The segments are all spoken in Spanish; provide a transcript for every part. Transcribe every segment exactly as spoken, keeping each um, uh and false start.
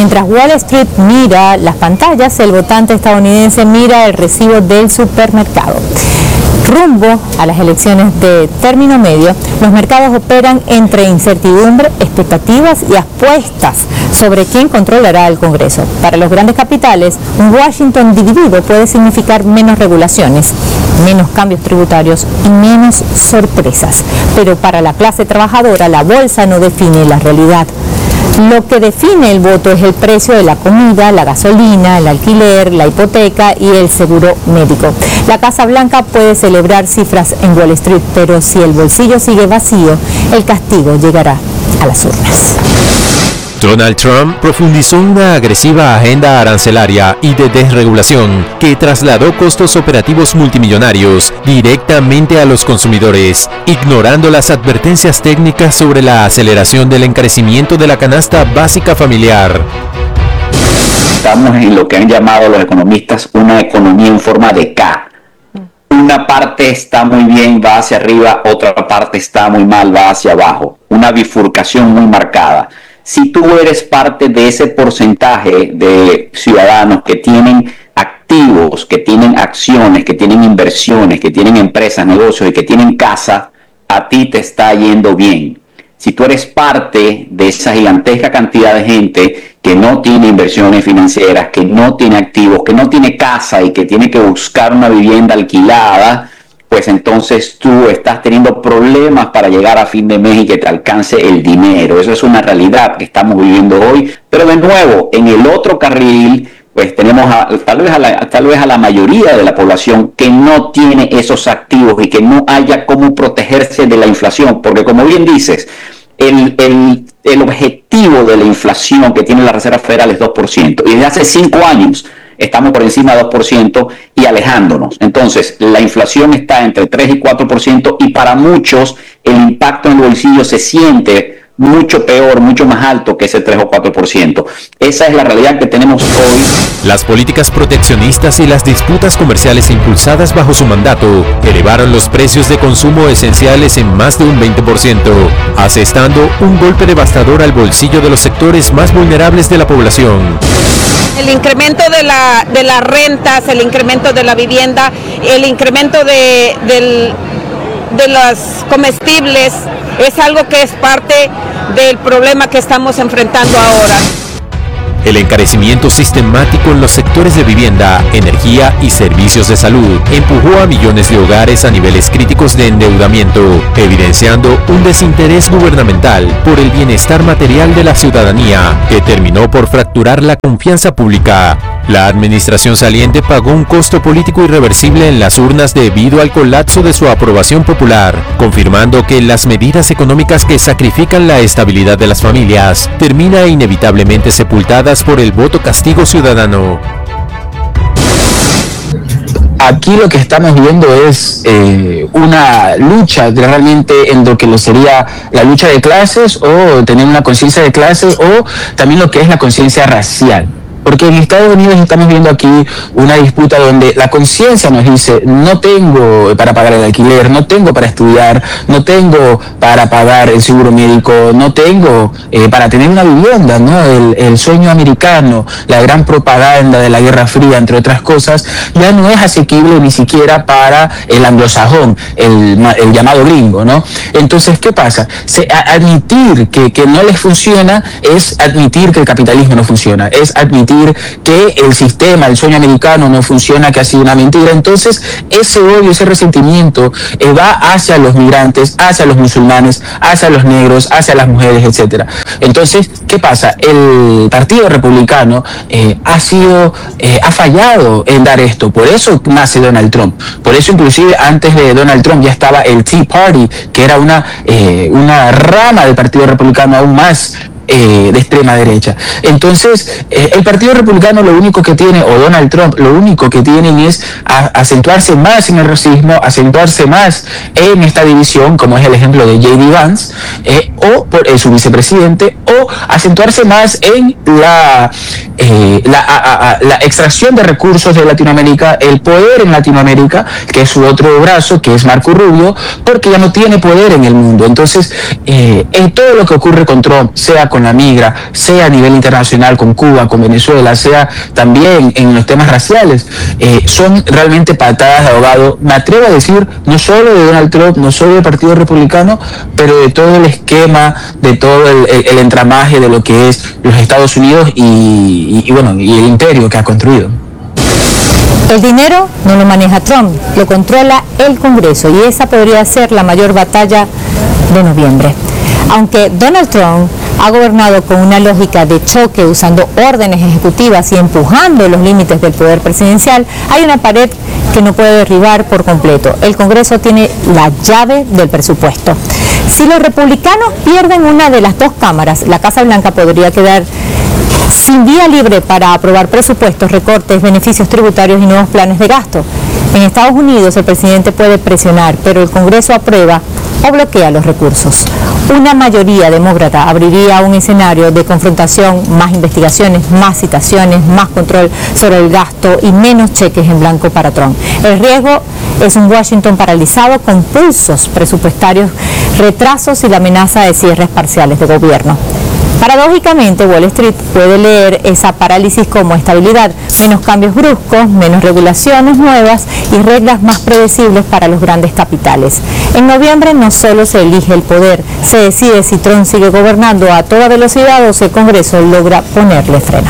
Mientras Wall Street mira las pantallas, el votante estadounidense mira el recibo del supermercado. Rumbo a las elecciones de término medio, los mercados operan entre incertidumbre, expectativas y apuestas sobre quién controlará el Congreso. Para los grandes capitales, un Washington dividido puede significar menos regulaciones, menos cambios tributarios y menos sorpresas. Pero para la clase trabajadora, la bolsa no define la realidad. Lo que define el voto es el precio de la comida, la gasolina, el alquiler, la hipoteca y el seguro médico. La Casa Blanca puede celebrar cifras en Wall Street, pero si el bolsillo sigue vacío, el castigo llegará a las urnas. Donald Trump profundizó una agresiva agenda arancelaria y de desregulación que trasladó costos operativos multimillonarios directamente a los consumidores, ignorando las advertencias técnicas sobre la aceleración del encarecimiento de la canasta básica familiar. Estamos en lo que han llamado los economistas una economía en forma de K. Una parte está muy bien, va hacia arriba, otra parte está muy mal, va hacia abajo. Una bifurcación muy marcada. Si tú eres parte de ese porcentaje de ciudadanos que tienen activos, que tienen acciones, que tienen inversiones, que tienen empresas, negocios y que tienen casa, a ti te está yendo bien. Si tú eres parte de esa gigantesca cantidad de gente que no tiene inversiones financieras, que no tiene activos, que no tiene casa y que tiene que buscar una vivienda alquilada, pues entonces tú estás teniendo problemas para llegar a fin de mes y que te alcance el dinero. Eso es una realidad que estamos viviendo hoy. Pero de nuevo, en el otro carril, pues tenemos a, tal vez a la, tal vez a la mayoría de la población que no tiene esos activos y que no haya cómo protegerse de la inflación. Porque como bien dices, el, el, el objetivo de la inflación que tiene la Reserva Federal es dos por ciento. Y desde hace cinco años estamos por encima de dos por ciento y alejándonos. Entonces, la inflación está entre tres y cuatro por ciento y para muchos el impacto en el bolsillo se siente mucho peor, mucho más alto que ese tres o cuatro por ciento. Esa es la realidad que tenemos hoy. Las políticas proteccionistas y las disputas comerciales impulsadas bajo su mandato elevaron los precios de consumo esenciales en más de un veinte por ciento, asestando un golpe devastador al bolsillo de los sectores más vulnerables de la población. El incremento de, la, de las rentas, el incremento de la vivienda, el incremento de, del, de los comestibles, es algo que es parte del problema que estamos enfrentando ahora. El encarecimiento sistemático en los sectores de vivienda, energía y servicios de salud empujó a millones de hogares a niveles críticos de endeudamiento, evidenciando un desinterés gubernamental por el bienestar material de la ciudadanía, que terminó por fracturar la confianza pública. La administración saliente pagó un costo político irreversible en las urnas debido al colapso de su aprobación popular, confirmando que las medidas económicas que sacrifican la estabilidad de las familias termina inevitablemente sepultadas por el voto castigo ciudadano. Aquí lo que estamos viendo es eh, una lucha de realmente en lo que lo sería la lucha de clases o tener una conciencia de clases o también lo que es la conciencia racial. Porque en Estados Unidos estamos viendo aquí una disputa donde la conciencia nos dice no tengo para pagar el alquiler, no tengo para estudiar, no tengo para pagar el seguro médico, no tengo eh, para tener una vivienda, ¿no? El, el sueño americano, la gran propaganda de la Guerra Fría, entre otras cosas, ya no es asequible ni siquiera para el anglosajón, el, el llamado gringo, ¿no? Entonces, ¿qué pasa? Se, a, admitir que, que no les funciona es admitir que el capitalismo no funciona, es admitir que el sistema, el sueño americano no funciona, que ha sido una mentira. Entonces ese odio, ese resentimiento eh, va hacia los migrantes, hacia los musulmanes, hacia los negros, hacia las mujeres, etcétera. Entonces, ¿qué pasa? El Partido Republicano eh, ha sido, eh, ha fallado en dar esto. Por eso nace Donald Trump. Por eso inclusive antes de Donald Trump ya estaba el Tea Party, que era una, eh, una rama del Partido Republicano aún más Eh, de extrema derecha. Entonces, eh, el Partido Republicano lo único que tiene, o Donald Trump, lo único que tienen es a, acentuarse más en el racismo, acentuarse más en esta división, como es el ejemplo de J D Vance, eh, o por eh, su vicepresidente, o acentuarse más en la, eh, la, a, a, la extracción de recursos de Latinoamérica, el poder en Latinoamérica, que es su otro brazo, que es Marco Rubio, porque ya no tiene poder en el mundo. Entonces, eh, en todo lo que ocurre con Trump, sea con la migra, sea a nivel internacional con Cuba, con Venezuela, sea también en los temas raciales, eh, son realmente patadas de ahogado, me atrevo a decir, no solo de Donald Trump, no solo del Partido Republicano, pero de todo el esquema, de todo el, el, el entramaje de lo que es los Estados Unidos y, y, y bueno, y el imperio que ha construido. El dinero no lo maneja Trump, lo controla el Congreso, y esa podría ser la mayor batalla de noviembre. Aunque Donald Trump ha gobernado con una lógica de choque, usando órdenes ejecutivas y empujando los límites del poder presidencial, hay una pared que no puede derribar por completo. El Congreso tiene la llave del presupuesto. Si los republicanos pierden una de las dos cámaras, la Casa Blanca podría quedar sin vía libre para aprobar presupuestos, recortes, beneficios tributarios y nuevos planes de gasto. En Estados Unidos el presidente puede presionar, pero el Congreso aprueba o bloquea los recursos. Una mayoría demócrata abriría un escenario de confrontación, más investigaciones, más citaciones, más control sobre el gasto y menos cheques en blanco para Trump. El riesgo es un Washington paralizado con pulsos presupuestarios, retrasos y la amenaza de cierres parciales de gobierno. Paradójicamente, Wall Street puede leer esa parálisis como estabilidad, menos cambios bruscos, menos regulaciones nuevas y reglas más predecibles para los grandes capitales. En noviembre no solo se elige el poder, se decide si Trump sigue gobernando a toda velocidad o si el Congreso logra ponerle freno.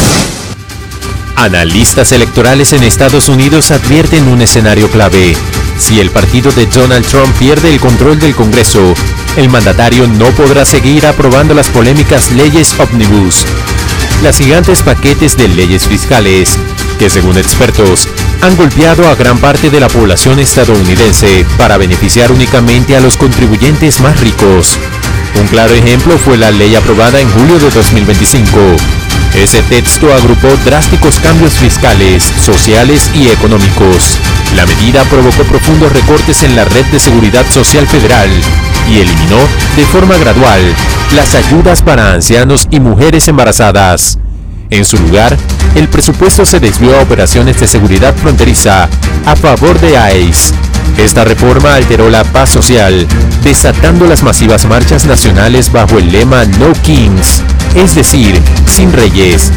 Analistas electorales en Estados Unidos advierten un escenario clave. Si el partido de Donald Trump pierde el control del Congreso, el mandatario no podrá seguir aprobando las polémicas leyes ómnibus, las gigantes paquetes de leyes fiscales, que según expertos, han golpeado a gran parte de la población estadounidense para beneficiar únicamente a los contribuyentes más ricos. Un claro ejemplo fue la ley aprobada en julio de dos mil veinticinco. Ese texto agrupó drásticos cambios fiscales, sociales y económicos. La medida provocó profundos recortes en la red de seguridad social federal y eliminó, de forma gradual, las ayudas para ancianos y mujeres embarazadas. En su lugar, el presupuesto se desvió a operaciones de seguridad fronteriza a favor de ICE. Esta reforma alteró la paz social, desatando las masivas marchas nacionales bajo el lema No Kings, es decir, sin reyes.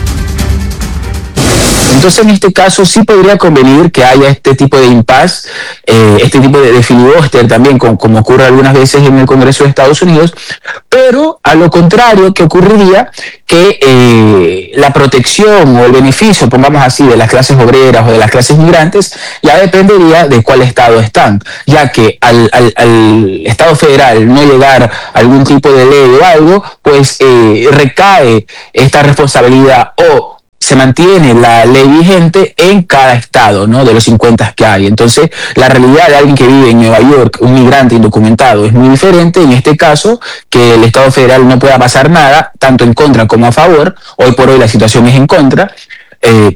Entonces, en este caso sí podría convenir que haya este tipo de impasse, eh, este tipo de, de filibuster también, como, como ocurre algunas veces en el Congreso de Estados Unidos, pero a lo contrario, que ocurriría que eh, la protección o el beneficio, pongamos así, de las clases obreras o de las clases migrantes, ya dependería de cuál estado están, ya que al, al, al Estado federal no llegar a algún tipo de ley o algo, pues eh, recae esta responsabilidad o se mantiene la ley vigente en cada estado, ¿no? De los cincuenta que hay. Entonces, la realidad de alguien que vive en Nueva York, un migrante indocumentado, es muy diferente. En este caso, que el Estado federal no pueda pasar nada, tanto en contra como a favor. Hoy por hoy la situación es en contra. Eh,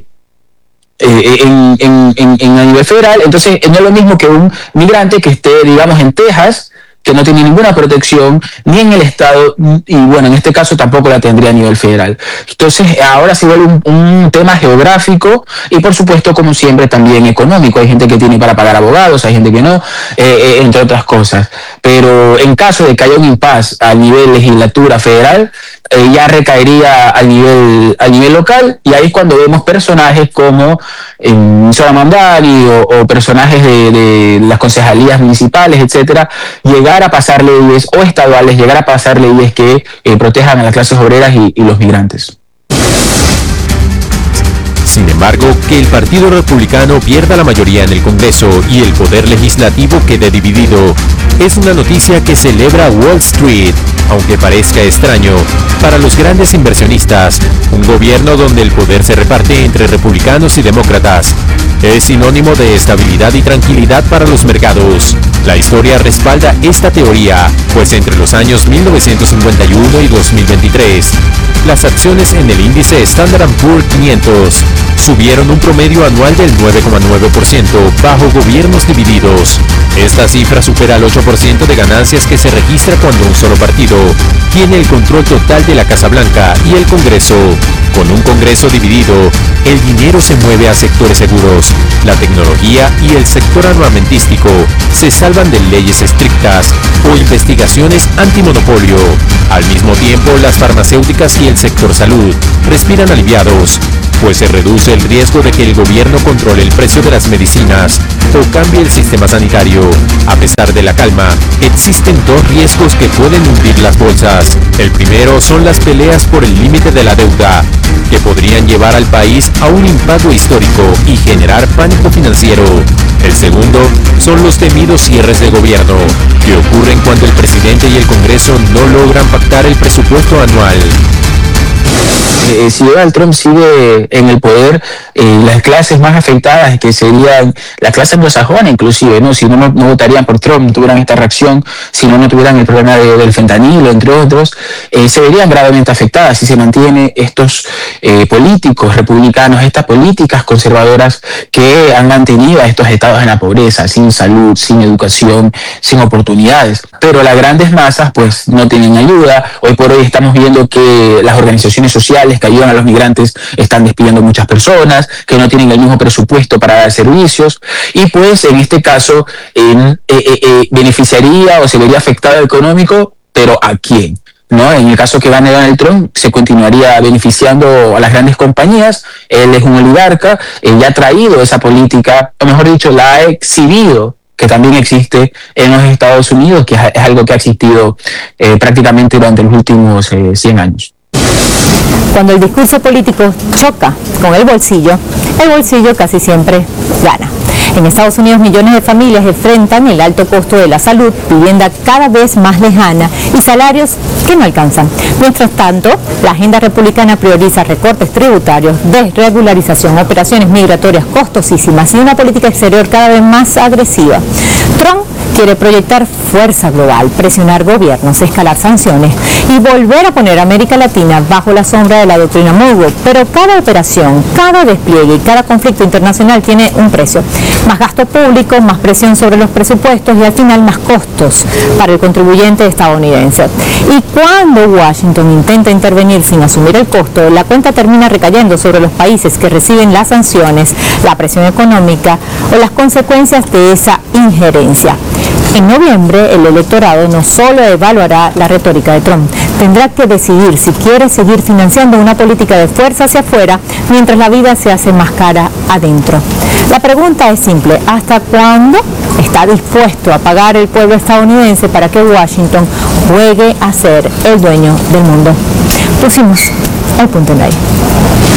eh, en, en, en, en a nivel federal. Entonces, no es lo mismo que un migrante que esté, digamos, en Texas, que no tiene ninguna protección ni en el estado, y bueno, en este caso tampoco la tendría a nivel federal. Entonces ahora se vuelve un, un tema geográfico y por supuesto, como siempre, también económico. Hay gente que tiene para pagar abogados, hay gente que no, eh, eh, entre otras cosas. Pero en caso de que haya un impasse a nivel legislatura federal, eh, ya recaería a nivel, a nivel local, y ahí es cuando vemos personajes como eh, Zohran Mamdani o, o personajes de, de las concejalías municipales, etcétera, llegar a pasar leyes o estaduales, llegar a pasar leyes que eh, protejan a las clases obreras y, y los migrantes. Sin embargo, que el Partido Republicano pierda la mayoría en el Congreso y el poder legislativo quede dividido es una noticia que celebra Wall Street, aunque parezca extraño. Para los grandes inversionistas, un gobierno donde el poder se reparte entre republicanos y demócratas es sinónimo de estabilidad y tranquilidad para los mercados. La historia respalda esta teoría, pues entre los años mil novecientos cincuenta y uno y dos mil veintitrés, las acciones en el índice Standard and Poor's quinientos subieron un promedio anual del nueve coma nueve por ciento bajo gobiernos divididos. Esta cifra supera el ocho por ciento de ganancias que se registra cuando un solo partido tiene el control total de la Casa Blanca y el Congreso. Con un Congreso dividido, el dinero se mueve a sectores seguros. La tecnología y el sector armamentístico se salvan de leyes estrictas o investigaciones antimonopolio. Al mismo tiempo, las farmacéuticas y el sector salud respiran aliviados, pues se reduce el riesgo de que el gobierno controle el precio de las medicinas o cambie el sistema sanitario. A pesar de la calma, existen dos riesgos que pueden hundir las bolsas. El primero son las peleas por el límite de la deuda, que podrían llevar al país a un impago histórico y generar pánico financiero. El segundo son los temidos cierres de gobierno, que ocurren cuando el presidente y el Congreso no logran pactar el presupuesto anual. Eh, si Donald Trump sigue en el poder, eh, las clases más afectadas, que serían la clase anglosajona inclusive, ¿no? Si no, no, no votarían por Trump, no tuvieran esta reacción, si no, no tuvieran el problema de, del fentanilo, entre otros, eh, se verían gravemente afectadas si se mantiene estos eh, políticos republicanos, estas políticas conservadoras que han mantenido a estos estados en la pobreza, sin salud, sin educación, sin oportunidades. Pero las grandes masas pues no tienen ayuda. Hoy por hoy estamos viendo que las organizaciones sociales que ayudan a los migrantes están despidiendo muchas personas, que no tienen el mismo presupuesto para dar servicios, y pues en este caso eh, eh, eh, beneficiaría o se vería afectado económico, pero ¿a quién? ¿No? En el caso que gane Donald Trump, se continuaría beneficiando a las grandes compañías. Él es un oligarca, él ya ha traído esa política, o mejor dicho, la ha exhibido, que también existe en los Estados Unidos, que es algo que ha existido eh, prácticamente durante los últimos eh, cien años. Cuando el discurso político choca con el bolsillo, el bolsillo casi siempre gana. En Estados Unidos, millones de familias enfrentan el alto costo de la salud, vivienda cada vez más lejana y salarios que no alcanzan. Mientras tanto, la agenda republicana prioriza recortes tributarios, desregularización, operaciones migratorias costosísimas y una política exterior cada vez más agresiva. Trump quiere proyectar fuerza global, presionar gobiernos, escalar sanciones y volver a poner a América Latina bajo la sombra de la doctrina Monroe. Pero cada operación, cada despliegue y cada conflicto internacional tiene un precio. Más gasto público, más presión sobre los presupuestos y al final más costos para el contribuyente estadounidense. Y cuando Washington intenta intervenir sin asumir el costo, la cuenta termina recayendo sobre los países que reciben las sanciones, la presión económica o las consecuencias de esa injerencia. En noviembre, el electorado no solo evaluará la retórica de Trump, tendrá que decidir si quiere seguir financiando una política de fuerza hacia afuera mientras la vida se hace más cara adentro. La pregunta es simple: ¿hasta cuándo está dispuesto a pagar el pueblo estadounidense para que Washington juegue a ser el dueño del mundo? Pusimos el punto en ahí.